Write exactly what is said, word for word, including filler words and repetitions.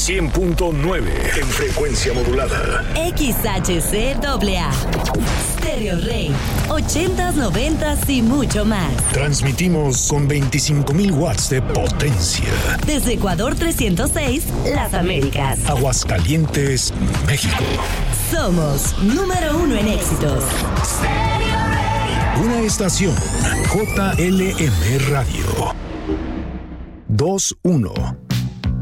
cien punto nueve en frecuencia modulada. X H C A A. Stereo Rey. ochentas, noventas y mucho más. Transmitimos con veinticinco mil watts de potencia. Desde Ecuador trescientos seis, Las Américas. Aguascalientes, México. Somos número uno en éxitos. Stereo Rey. Una estación J L M Radio. dos uno.